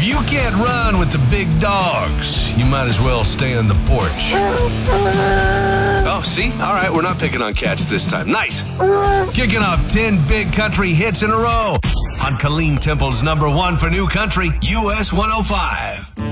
If you can't run with the big dogs, you might as well stay on the porch. Oh, see? All right, we're not picking on cats this time. Nice. Kicking off 10 big country hits in a row on Kaleem Temple's #1 for New Country, US 105.